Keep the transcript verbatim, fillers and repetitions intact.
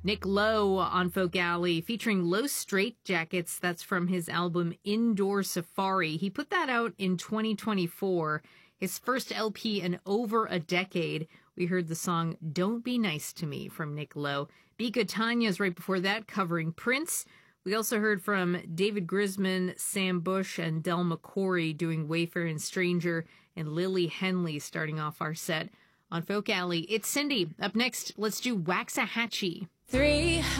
Nick Lowe on Folk Alley featuring Low Straight Jackets. That's from his album Indoor Safari. He put that out in twenty twenty-four, his first L P in over a decade. We heard the song Don't Be Nice to Me from Nick Lowe. Bika Tanya's right before that covering Prince. We also heard from David Grisman, Sam Bush, and Del McCoury doing Wayfaring Stranger, and Lily Henley starting off our set on Folk Alley. It's Cindy. Up next, let's do Waxahachie. Three